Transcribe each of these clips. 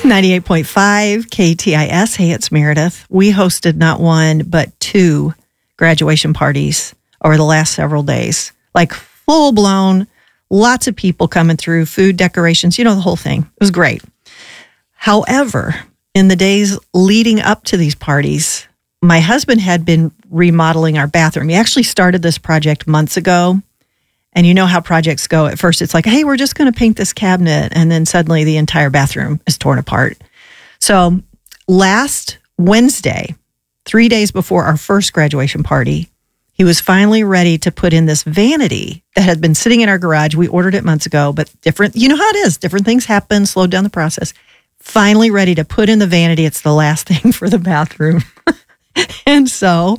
98.5 KTIS. Hey, it's Meredith. We hosted not one, but two graduation parties over the last several days. Like full blown, lots of people coming through, food, decorations, the whole thing. It was great. However, in the days leading up to these parties, my husband had been remodeling our bathroom. He actually started this project months ago. And you know how projects go. At first, it's like, hey, we're just going to paint this cabinet. And then suddenly the entire bathroom is torn apart. So last Wednesday, 3 days before our first graduation party, he was finally ready to put in this vanity that had been sitting in our garage. We ordered it months ago, but different, you know how it is. Different things happen, slowed down the process. Finally ready to put in the vanity. It's the last thing for the bathroom. And so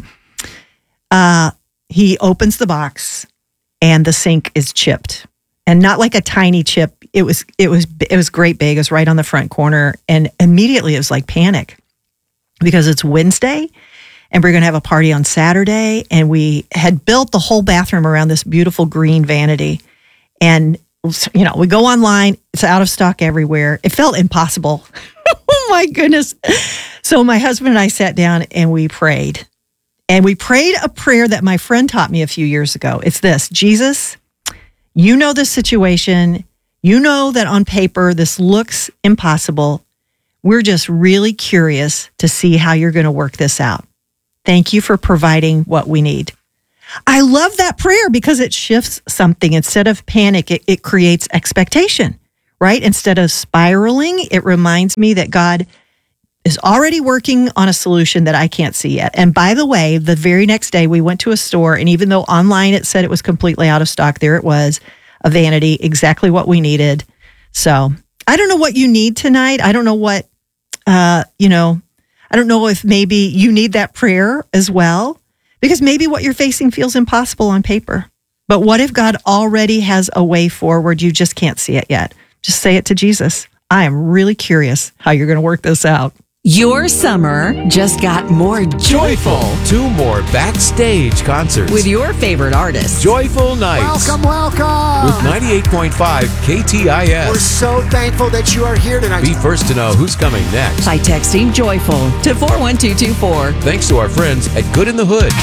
he opens the box. And the sink is chipped, and not like a tiny chip. It was great big. It was right on the front corner, and immediately it was like panic because it's Wednesday, and we're going to have a party on Saturday. And we had built the whole bathroom around this beautiful green vanity, and we go online. It's out of stock everywhere. It felt impossible. Oh my goodness! So my husband and I sat down and we prayed. And we prayed a prayer that my friend taught me a few years ago. It's this: Jesus, you know this situation. You know that on paper this looks impossible. We're just really curious to see how you're going to work this out. Thank you for providing what we need. I love that prayer because it shifts something. Instead of panic, it creates expectation, right? Instead of spiraling, it reminds me that God is already working on a solution that I can't see yet. And by the way, the very next day we went to a store, and even though online it said it was completely out of stock, there it was, a vanity, exactly what we needed. So I don't know what you need tonight. I don't know what, I don't know if maybe you need that prayer as well, because maybe what you're facing feels impossible on paper. But what if God already has a way forward? You just can't see it yet. Just say it to Jesus. I am really curious how you're going to work this out. Your summer just got more joyful. Two more backstage concerts With your favorite artists. Joyful Nights. Welcome. With 98.5 KTIS. We're so thankful that you are here tonight. Be first to know who's coming next By texting Joyful to 41224. Thanks to our friends at Good in the Hood.